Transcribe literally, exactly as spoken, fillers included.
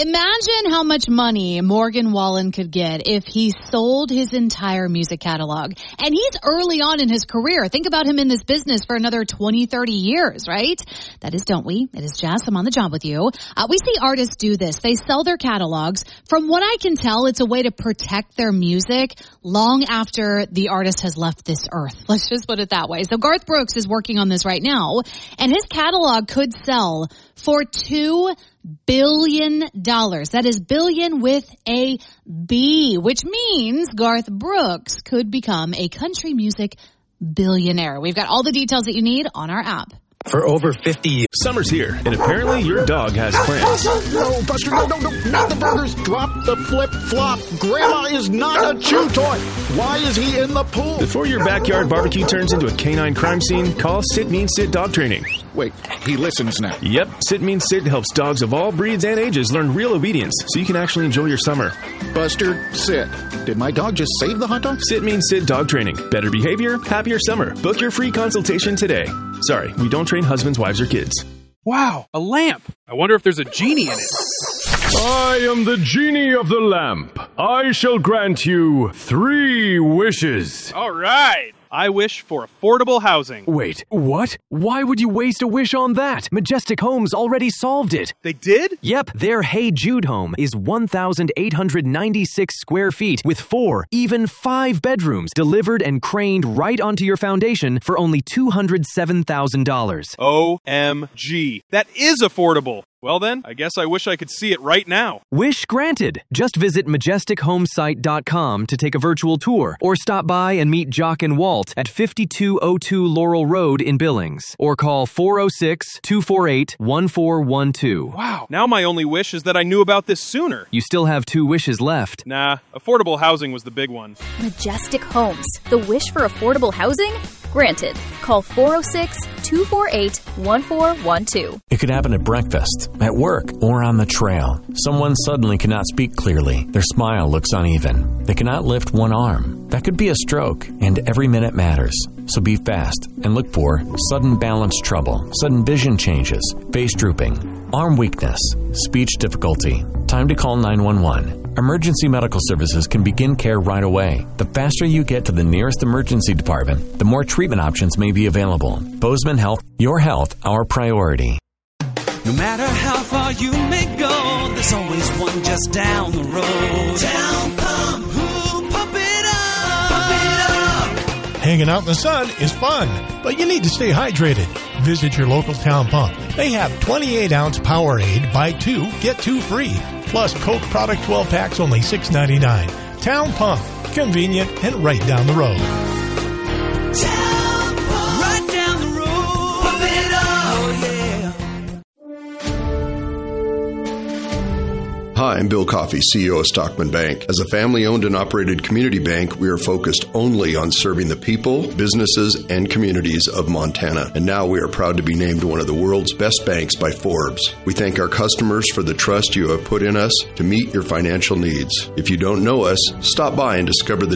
Imagine how much money Morgan Wallen could get if he sold his entire music catalog. And he's early on in his career. Think about him in this business for another twenty, thirty years, right? That is, don't we? It is Jess. I'm on the job with you. Uh, we see artists do this. They sell their catalogs. From what I can tell, it's a way to protect their music long after the artist has left this earth. Let's just put it that way. So Garth Brooks is working on this right now, and his catalog could sell for two billion dollars. That is billion with a B, which means Garth Brooks could become a country music billionaire. We've got all the details that you need on our app. For over fifty years. Summer's here, and apparently your dog has plans. No, Buster, no, no, no, not the burgers. Drop the flip-flop. Grandma is not a chew toy. Why is he in the pool? Before your backyard barbecue turns into a canine crime scene, call Sit Means Sit Dog Training. Wait, he listens now. Yep, Sit Means Sit helps dogs of all breeds and ages learn real obedience so you can actually enjoy your summer. Buster, sit. Did my dog just save the hot dog? Sit Means Sit Dog Training. Better behavior, happier summer. Book your free consultation today. Sorry, we don't train husbands, wives, or kids. Wow, a lamp. I wonder if there's a genie in it. I am the genie of the lamp. I shall grant you three wishes. All right. I wish for affordable housing. Wait, what? Why would you waste a wish on that? Majestic Homes already solved it. They did? Yep, their Hey Jude home is one thousand eight hundred ninety-six square feet with four, even five bedrooms delivered and craned right onto your foundation for only two hundred seven thousand dollars. O M G. That is affordable. Well then, I guess I wish I could see it right now. Wish granted. Just visit majestic homesite dot com to take a virtual tour or stop by and meet Jock and Walt at fifty-two oh two Laurel Road in Billings or call four oh six, two four eight, one four one two. Wow. Now my only wish is that I knew about this sooner. You still have two wishes left. Nah, affordable housing was the big one. Majestic Homes. The wish for affordable housing? Granted. Call four oh six, two four eight, one four one two. It could happen at breakfast, at work, or on the trail. Someone suddenly cannot speak clearly. Their smile looks uneven. They cannot lift one arm. That could be a stroke, and every minute matters. So be fast and look for sudden balance trouble, sudden vision changes, face drooping, arm weakness, speech difficulty. Time to call nine one one. Emergency medical services can begin care right away. The faster you get to the nearest emergency department, the more treatment options may be available. Bozeman Health, your health, our priority. No matter how far you may go, there's always one just down the road. Town Pump, ooh, pump it up, pump it up. Hanging out in the sun is fun, but you need to stay hydrated. Visit your local Town Pump. They have twenty-eight ounce Powerade, buy two, get two free. Plus Coke Product twelve packs, only six ninety-nine. Town Pump, convenient and right down the road. Town Pump, right down the road. Pump it up, oh yeah. Hi, I'm Bill Coffey, C E O of Stockman Bank. As a family-owned and operated community bank, we are focused only on serving the people, businesses, and communities of Montana. And now we are proud to be named one of the world's best banks by Forbes. We thank our customers for the trust you have put in us to meet your financial needs. If you don't know us, stop by and discover the